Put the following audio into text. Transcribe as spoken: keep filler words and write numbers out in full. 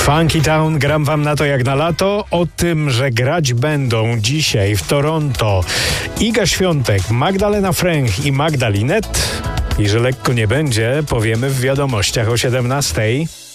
Funky Town, gram wam na to jak na lato. O tym, że grać będą dzisiaj w Toronto Iga Świątek, Magdalena Fręch i Magda Linette i że lekko nie będzie, powiemy w wiadomościach o siedemnastej.